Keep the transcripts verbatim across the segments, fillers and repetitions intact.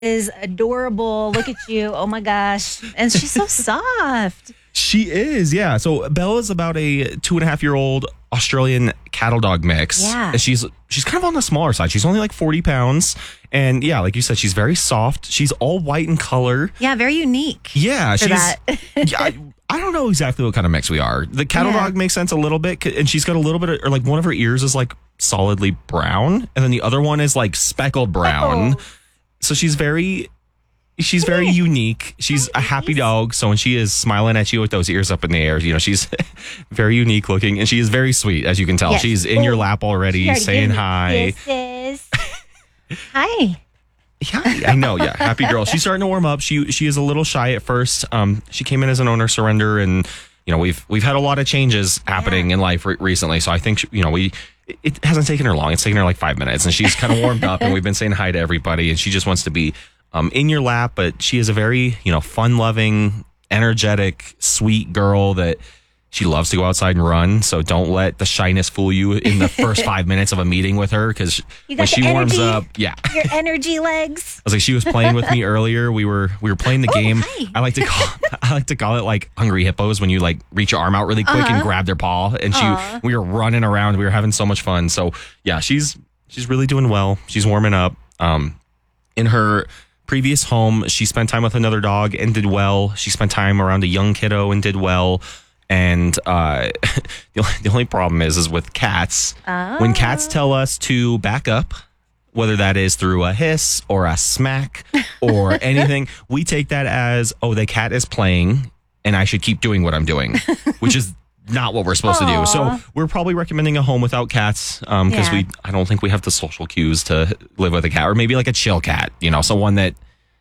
is adorable. Look at you. Oh my gosh. And she's so soft. She is, yeah. So Belle is about a two and a half year old Australian cattle dog mix. Yeah. And she's she's kind of on the smaller side. She's only like forty pounds. And yeah, like you said, she's very soft. She's all white in color. Yeah, very unique. Yeah, for she's that. yeah, I, I don't know exactly what kind of mix we are. The cattle Yeah. dog makes sense a little bit, and she's got a little bit of, or like one of her ears is like solidly brown, and then the other one is like speckled brown. Oh. So she's very she's very unique. She's a happy dog. So when she is smiling at you with those ears up in the air, you know, she's very unique looking, and she is very sweet, as you can tell. Yes. She's in your lap already, She already saying gave me hi. kisses. Hi. Yeah, I know. Yeah, happy girl. She's starting to warm up. She she is a little shy at first. Um, she came in as an owner surrender, and you know we've we've had a lot of changes happening Yeah. in life re- recently. So I think she, you know we it, it hasn't taken her long. It's taken her like five minutes, and she's kind of warmed up, and we've been saying hi to everybody, and she just wants to be um in your lap. But she is a very you know fun loving, energetic, sweet girl that. She loves to go outside and run, so don't let the shyness fool you in the first five minutes of a meeting with her, because You when got she the warms energy. up, yeah. Your energy legs. I was like, she was playing with me earlier. We were we were playing the Oh, game. hi. I like to call I like to call it like hungry hippos when you like reach your arm out really quick Uh-huh. and grab their paw. And she Aw. we were running around. We were having so much fun. So yeah, she's she's really doing well. She's warming up. Um, in her previous home, she spent time with another dog and did well. She spent time around a young kiddo and did well. And uh, the, only, the only problem is, is with cats. When cats tell us to back up, whether that is through a hiss or a smack or anything, we take that as, oh, the cat is playing and I should keep doing what I'm doing, which is not what we're supposed to do. So Aw. we're probably recommending a home without cats because Yeah. we, I don't think we have the social cues to live with a cat, or maybe like a chill cat, you know, someone that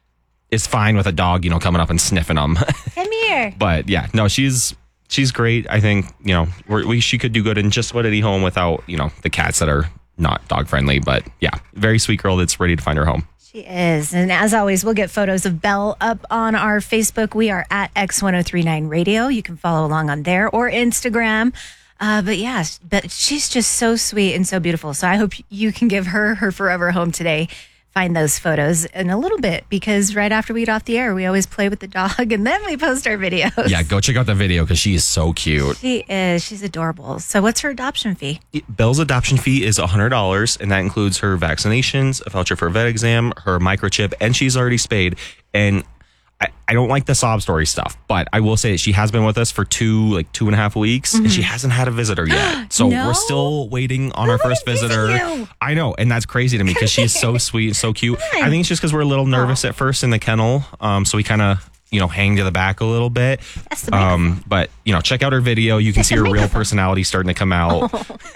is fine with a dog, you know, coming up and sniffing them. Come here. But yeah, no, she's she's great. I think you know we're, we she could do good in just about any home without you know the cats that are not dog friendly. But yeah, very sweet girl that's ready to find her home. She is. And as always, we'll get photos of Belle up on our Facebook. We are at X ten thirty-nine Radio. You can follow along on there, or Instagram. Uh, but yeah, but she's just so sweet and so beautiful. So I hope you can give her her forever home today. Find those photos in a little bit, because right after we get off the air, we always play with the dog and then we post our videos. Yeah, go check out the video because she is so cute. She is. She's adorable. So what's her adoption fee? Belle's adoption fee is one hundred dollars, and that includes her vaccinations, a voucher for a vet exam, her microchip, and she's already spayed. And I, I don't like the sob story stuff, but I will say that she has been with us for two, like two and a half weeks, and she hasn't had a visitor yet. So No? we're still waiting on We're our first missing visitor. you. I know, and that's crazy to me because she's so sweet and so cute. I think it's just because we're a little nervous at first in the kennel, um, so we kind of you know hang to the back a little bit. That's the microphone. Um, but you know, check out her video. You can see her real Microphone. personality starting to come out.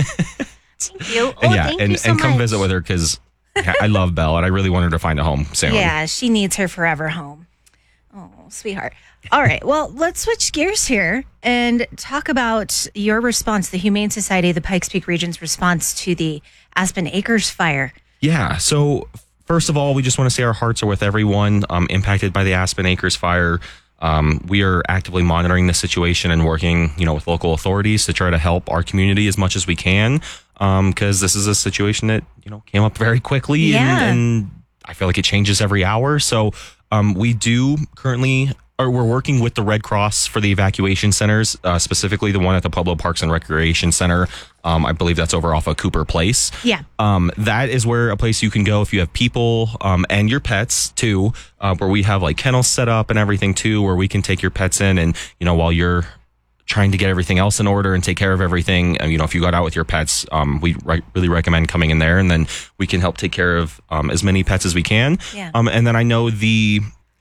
Thank you. Oh, and yeah, thank and, you so and come much. visit with her because I love Belle and I really want her to find a home soon. Yeah, she needs her forever home. Oh, sweetheart. All right. Well, let's switch gears here and talk about your response, the Humane Society of the Pikes Peak Region's response to the Aspen Acres fire. Yeah. So first of all, we just want to say our hearts are with everyone um, impacted by the Aspen Acres fire. Um, we are actively monitoring the situation and working, you know, with local authorities to try to help our community as much as we can. Um, because this is a situation that, you know, came up very quickly Yeah. and, and I feel like it changes every hour. So, um, we do currently, or we're working with the Red Cross for the evacuation centers, uh, specifically the one at the Pueblo Parks and Recreation Center. Um, I believe that's over off of Cooper Place. Yeah. Um, that is where a place you can go if you have people, um, and your pets too, uh, where we have like kennels set up and everything too, where we can take your pets in and, you know, while you're trying to get everything else in order and take care of everything. Uh, you know, if you got out with your pets, um, we re- really recommend coming in there, and then we can help take care of um, as many pets as we can. Yeah. Um, and then I know the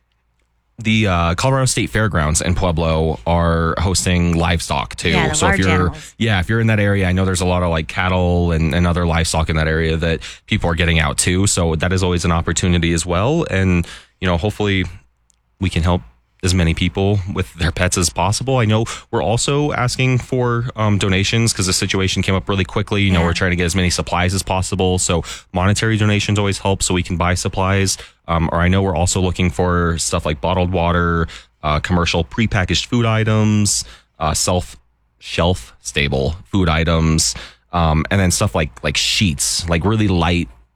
the uh, Colorado State Fairgrounds in Pueblo are hosting livestock too. Yeah, the so if large you're animals. yeah, if you're in that area, I know there's a lot of like cattle and, and other livestock in that area that people are getting out to. So that is always an opportunity as well. And you know, hopefully we can help as many people with their pets as possible. I know we're also asking for um, donations because the situation came up really quickly. You know, Yeah. we're trying to get as many supplies as possible. So monetary donations always help so we can buy supplies. Um, or I know we're also looking for stuff like bottled water, uh, commercial prepackaged food items, uh, self shelf stable food items, um, and then stuff like like sheets, like really light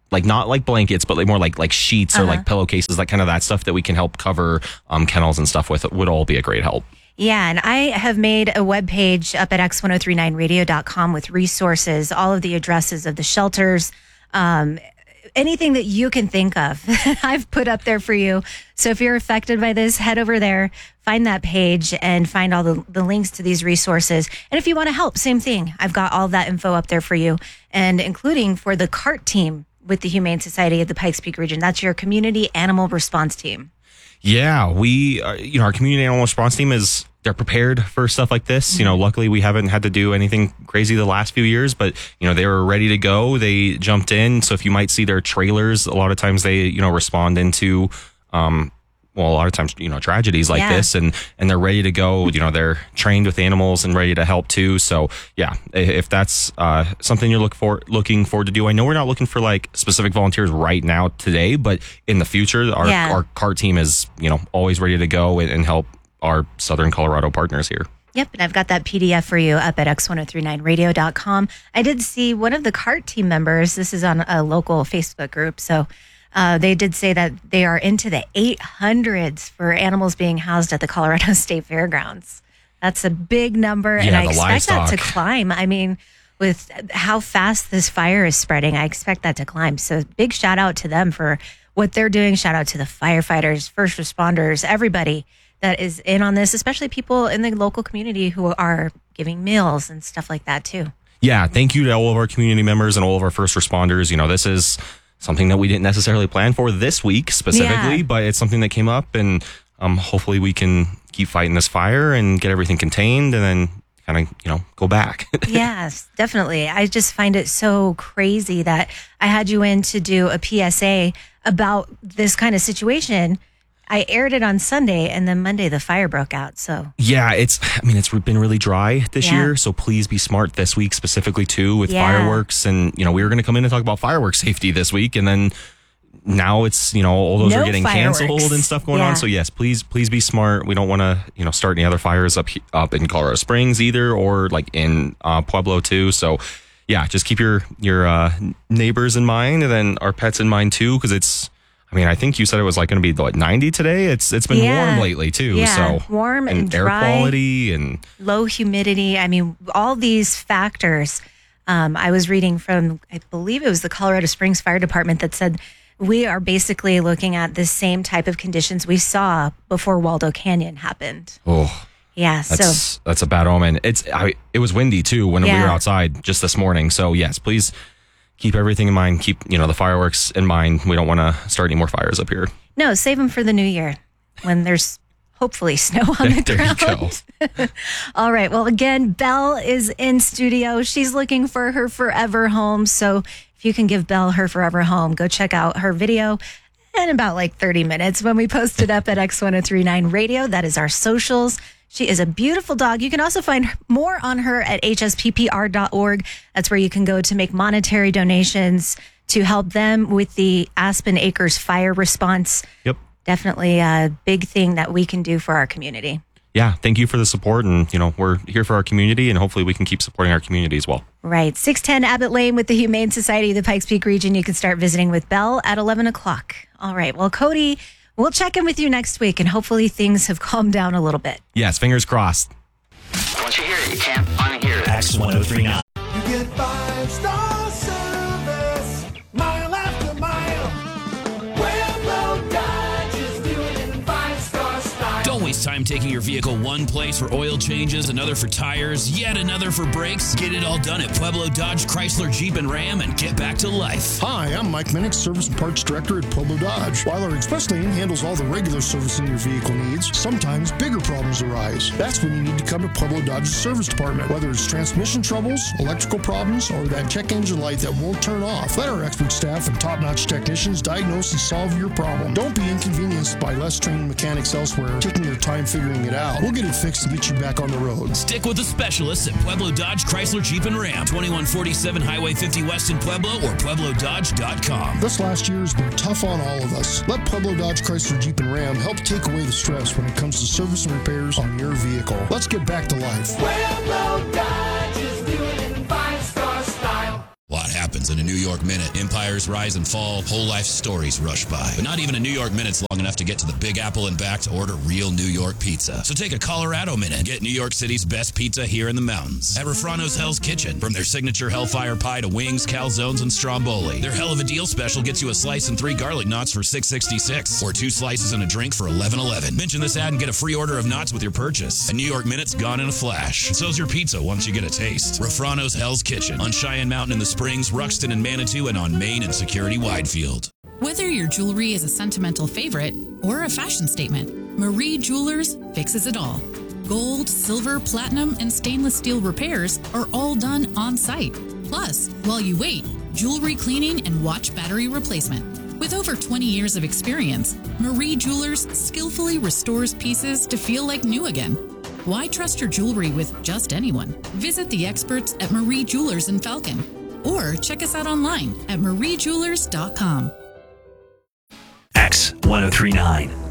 like not like blankets, but like more like like sheets Uh-huh. or like pillowcases, like kind of that stuff that we can help cover um, kennels and stuff with would all be a great help. Yeah, and I have made a webpage up at x ten thirty-nine radio dot com with resources, all of the addresses of the shelters, um, anything that you can think of. I've put up there for you. So if you're affected by this, head over there, find that page, and find all the, the links to these resources. And if you want to help, same thing. I've got all that info up there for you, and including for the CART team with the Humane Society of the Pikes Peak region. That's your community animal response team. Yeah, we, uh, you know, our community animal response team is, they're prepared for stuff like this. Mm-hmm. You know, luckily we haven't had to do anything crazy the last few years, but, you know, they were ready to go. They jumped in. So if you might see their trailers, a lot of times they, you know, respond into, um, well, a lot of times, you know, tragedies like yeah. this, and, and they're ready to go. You know, they're trained with animals and ready to help too. So yeah, if that's uh, something you're look for, looking forward to do, I know we're not looking for like specific volunteers right now today, but in the future, our, yeah. our CART team is, you know, always ready to go and, and help our Southern Colorado partners here. Yep, and I've got that P D F for you up at x ten thirty-nine radio dot com. I did see one of the CART team members, this is on a local Facebook group, so uh, they did say that they are into the eight hundreds for animals being housed at the Colorado State Fairgrounds. That's a big number, Yeah, and I the expect livestock. that to climb. I mean, with how fast this fire is spreading, I expect that to climb. So big shout out to them for what they're doing. Shout out to the firefighters, first responders, everybody that is in on this, especially people in the local community who are giving meals and stuff like that too. Yeah, thank you to all of our community members and all of our first responders. You know, this is something that we didn't necessarily plan for this week specifically, Yeah. but it's something that came up, and um, hopefully we can keep fighting this fire and get everything contained and then kind of, you know, go back. Yes, definitely. I just find it so crazy that I had you in to do a P S A about this kind of situation. I aired it on Sunday, and then Monday the fire broke out. So Yeah, it's, I mean, it's been really dry this Yeah. year, so please be smart this week specifically too with Yeah. fireworks. And, you know, we were going to come in and talk about fireworks safety this week, and then now it's, you know, all those No are getting fireworks. canceled and stuff going Yeah. on. So yes, please, please be smart. We don't want to, you know, start any other fires up, he- up in Colorado Springs either, or like in uh, Pueblo too. So yeah, just keep your, your uh, neighbors in mind, and then our pets in mind too, because it's, I mean, I think you said it was like going to be what, ninety today. It's it's been Yeah. warm lately too. Yeah, So warm and air dry. quality and low humidity. I mean, all these factors. Um, I was reading from, I believe it was the Colorado Springs Fire Department that said we are basically looking at the same type of conditions we saw before Waldo Canyon happened. oh, Yeah, so that's that's a bad omen. It's I, it was windy too when we Yeah. were outside just this morning. So yes, please keep everything in mind. Keep, you know, the fireworks in mind. We don't want to start any more fires up here. no, save them for the new year when there's hopefully snow on the There you ground. go. All right. Well, again, Belle is in studio. She's looking for her forever home. So if you can give Belle her forever home, go check out her video in about like thirty minutes when we post it up at X ten thirty-nine Radio. That is our socials. She is a beautiful dog. You can also find more on her at h s p p r dot org. That's where you can go to make monetary donations to help them with the Aspen Acres fire response. Yep. Definitely a big thing that we can do for our community. Yeah. Thank you for the support, and you know, we're here for our community, and hopefully we can keep supporting our community as well. Right. six ten Abbott Lane with the Humane Society of the Pikes Peak region. You can start visiting with Belle at eleven o'clock. All right. Well, Cody, we'll check in with you next week, and hopefully things have calmed down a little bit. Yes. Fingers crossed. Once you hear it, you can't unhear it. X ten thirty-nine. You get five star service, mile after mile. Pueblo Dodge is doing it in five star style. Don't waste time taking your vehicle one place for oil changes, another for tires, yet another for brakes. Get it all done at Pueblo Dodge, Chrysler, Jeep, and Ram and get back to life. Hi, I'm Mike Minnick, Service and Parts Director at Pueblo Dodge. While our express lane handles all the regular servicing your vehicle needs, sometimes bigger problems arise. That's when you need to come to Pueblo Dodge's service department. Whether it's transmission troubles, electrical problems, or that check engine light that won't turn off, let our expert staff and top-notch technicians diagnose and solve your problem. Don't be inconvenienced by less trained mechanics elsewhere taking their time figuring it out. We'll get it fixed and get you back on the road. Stick with the specialists at Pueblo Dodge, Chrysler, Jeep, and Ram. twenty-one forty-seven Highway fifty West in Pueblo or pueblo dodge dot com. This last year has been tough on all of us. Let Pueblo Dodge, Chrysler, Jeep, and Ram help take away the stress when it comes to service and repairs on your vehicle. Let's get back to life. Pueblo Dodge is doing it in five star style. A lot happens in an New York Minute. Empires rise and fall, whole life stories rush by. But not even a New York Minute's long enough to get to the Big Apple and back to order real New York pizza. So take a Colorado Minute. Get New York City's best pizza here in the mountains. At Refrano's Hell's Kitchen. From their signature Hellfire Pie to wings, calzones, and stromboli. Their Hell of a Deal special gets you a slice and three garlic knots for six sixty-six, or two slices and a drink for eleven eleven. Mention this ad and get a free order of knots with your purchase. A New York Minute's gone in a flash. So's your pizza once you get a taste. Refrano's Hell's Kitchen on Cheyenne Mountain in the Springs, Ruxton and Manitou, and on Main and Security Widefield. Whether your jewelry is a sentimental favorite or a fashion statement, Marie Jewelers fixes it all. Gold, silver, platinum, and stainless steel repairs are all done on site. Plus, while you wait, jewelry cleaning and watch battery replacement. With over twenty years of experience, Marie Jewelers skillfully restores pieces to feel like new again. Why trust your jewelry with just anyone? Visit the experts at Marie Jewelers in Falcon, or check us out online at marie jewelers dot com. X ten thirty-nine.